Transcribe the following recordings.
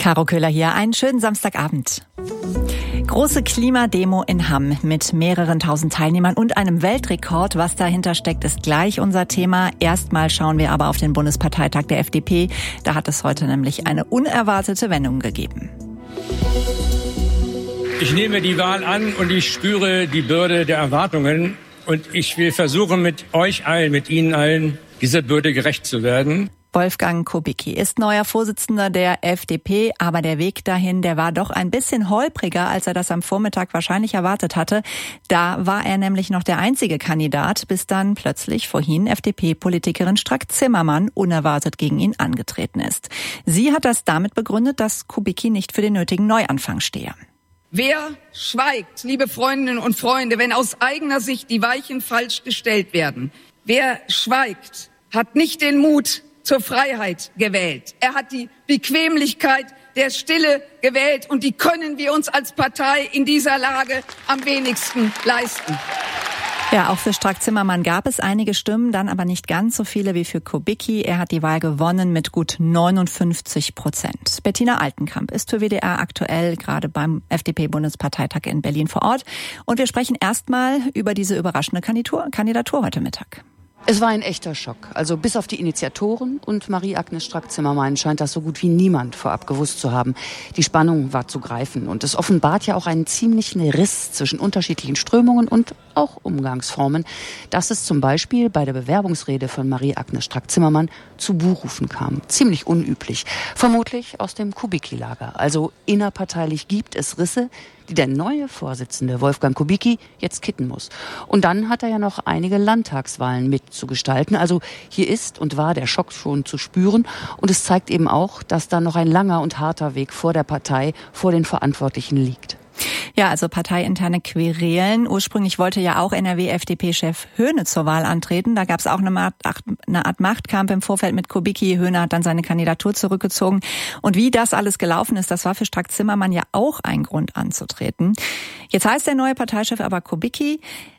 Caro Köhler hier, einen schönen Samstagabend. Große Klimademo in Hamm mit mehreren tausend Teilnehmern und einem Weltrekord. Was dahinter steckt, ist gleich unser Thema. Erstmal schauen wir aber auf den Bundesparteitag der FDP. Da hat es heute nämlich eine unerwartete Wendung gegeben. Ich nehme die Wahl an und ich spüre die Bürde der Erwartungen. Und ich will versuchen, mit euch allen, mit Ihnen allen, dieser Bürde gerecht zu werden. Wolfgang Kubicki ist neuer Vorsitzender der FDP, aber der Weg dahin, der war doch ein bisschen holpriger, als er das am Vormittag wahrscheinlich erwartet hatte. Da war er nämlich noch der einzige Kandidat, bis dann plötzlich vorhin FDP-Politikerin Strack-Zimmermann unerwartet gegen ihn angetreten ist. Sie hat das damit begründet, dass Kubicki nicht für den nötigen Neuanfang stehe. Wer schweigt, liebe Freundinnen und Freunde, wenn aus eigener Sicht die Weichen falsch gestellt werden? Wer schweigt, hat nicht den Mut zur Freiheit gewählt. Er hat die Bequemlichkeit der Stille gewählt und die können wir uns als Partei in dieser Lage am wenigsten leisten. Ja, auch für Strack-Zimmermann gab es einige Stimmen, dann aber nicht ganz so viele wie für Kubicki. Er hat die Wahl gewonnen mit gut 59%. Bettina Altenkamp ist für WDR aktuell gerade beim FDP-Bundesparteitag in Berlin vor Ort. Und wir sprechen erstmal über diese überraschende Kandidatur heute Mittag. Es war ein echter Schock. Also bis auf die Initiatoren und Marie-Agnes Strack-Zimmermann scheint das so gut wie niemand vorab gewusst zu haben. Die Spannung war zu greifen und es offenbart ja auch einen ziemlichen Riss zwischen unterschiedlichen Strömungen und auch Umgangsformen, dass es zum Beispiel bei der Bewerbungsrede von Marie-Agnes Strack-Zimmermann zu Buhrufen kam. Ziemlich unüblich. Vermutlich aus dem Kubicki-Lager. Also innerparteilich gibt es Risse, die der neue Vorsitzende Wolfgang Kubicki jetzt kitten muss. Und dann hat er ja noch einige Landtagswahlen mitzugestalten. Also hier ist und war der Schock schon zu spüren. Und es zeigt eben auch, dass da noch ein langer und harter Weg vor der Partei, vor den Verantwortlichen liegt. Ja, also parteiinterne Querelen. Ursprünglich wollte ja auch NRW-FDP-Chef Höhne zur Wahl antreten. Da gab es auch eine Art Machtkampf im Vorfeld mit Kubicki. Höhne hat dann seine Kandidatur zurückgezogen. Und wie das alles gelaufen ist, das war für Strack-Zimmermann ja auch ein Grund anzutreten. Jetzt heißt der neue Parteichef aber Kubicki.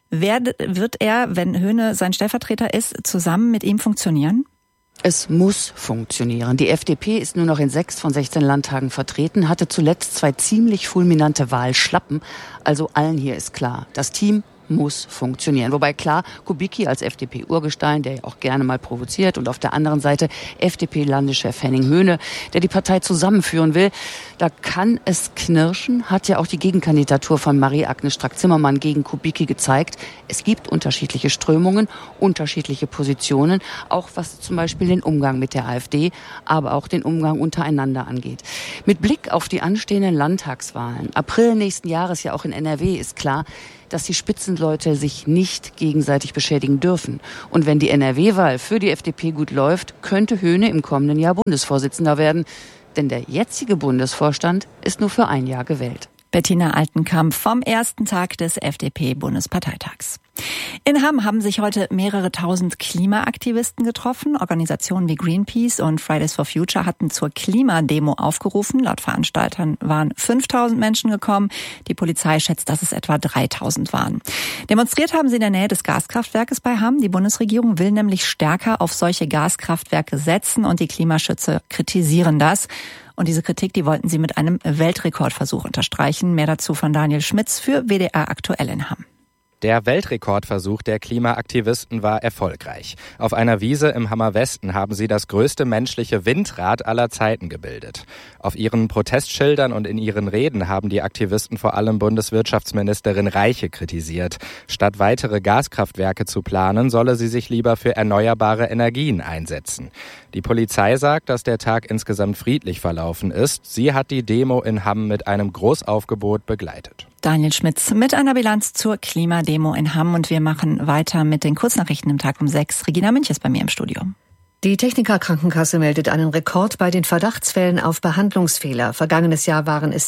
Wird er, wenn Höhne sein Stellvertreter ist, zusammen mit ihm funktionieren? Es muss funktionieren. Die FDP ist nur noch in 6 von 16 Landtagen vertreten, hatte zuletzt 2 ziemlich fulminante Wahlschlappen. Also allen hier ist klar, das Team muss funktionieren. Wobei klar, Kubicki als FDP-Urgestein, der ja auch gerne mal provoziert, und auf der anderen Seite FDP-Landeschef Henning Höhne, der die Partei zusammenführen will. Da kann es knirschen, hat ja auch die Gegenkandidatur von Marie-Agnes Strack-Zimmermann gegen Kubicki gezeigt. Es gibt unterschiedliche Strömungen, unterschiedliche Positionen, auch was zum Beispiel den Umgang mit der AfD, aber auch den Umgang untereinander angeht. Mit Blick auf die anstehenden Landtagswahlen, April nächsten Jahres ja auch in NRW, ist klar, dass die Spitzenleute sich nicht gegenseitig beschädigen dürfen. Und wenn die NRW-Wahl für die FDP gut läuft, könnte Höhne im kommenden Jahr Bundesvorsitzender werden. Denn der jetzige Bundesvorstand ist nur für ein Jahr gewählt. Bettina Altenkamp vom ersten Tag des FDP-Bundesparteitags. In Hamm haben sich heute mehrere tausend Klimaaktivisten getroffen. Organisationen wie Greenpeace und Fridays for Future hatten zur Klimademo aufgerufen. Laut Veranstaltern waren 5.000 Menschen gekommen. Die Polizei schätzt, dass es etwa 3.000 waren. Demonstriert haben sie in der Nähe des Gaskraftwerkes bei Hamm. Die Bundesregierung will nämlich stärker auf solche Gaskraftwerke setzen und die Klimaschützer kritisieren das. Und diese Kritik, die wollten sie mit einem Weltrekordversuch unterstreichen. Mehr dazu von Daniel Schmitz für WDR aktuell in Hamm. Der Weltrekordversuch der Klimaaktivisten war erfolgreich. Auf einer Wiese im Hammer Westen haben sie das größte menschliche Windrad aller Zeiten gebildet. Auf ihren Protestschildern und in ihren Reden haben die Aktivisten vor allem Bundeswirtschaftsministerin Reiche kritisiert. Statt weitere Gaskraftwerke zu planen, solle sie sich lieber für erneuerbare Energien einsetzen. Die Polizei sagt, dass der Tag insgesamt friedlich verlaufen ist. Sie hat die Demo in Hamm mit einem Großaufgebot begleitet. Daniel Schmitz mit einer Bilanz zur Klimademo in Hamm. Und wir machen weiter mit den Kurznachrichten im Tag um 6. Regina Münch ist bei mir im Studio. Die Techniker Krankenkasse meldet einen Rekord bei den Verdachtsfällen auf Behandlungsfehler. Vergangenes Jahr waren es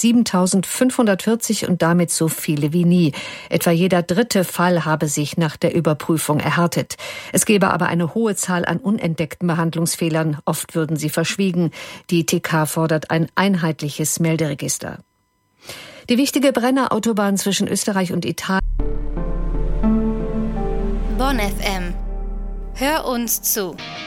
7.540 und damit so viele wie nie. Etwa jeder 3. Fall habe sich nach der Überprüfung erhärtet. Es gebe aber eine hohe Zahl an unentdeckten Behandlungsfehlern. Oft würden sie verschwiegen. Die TK fordert ein einheitliches Melderegister. Die wichtige Brennerautobahn zwischen Österreich und Italien. Bonn FM. Hör uns zu.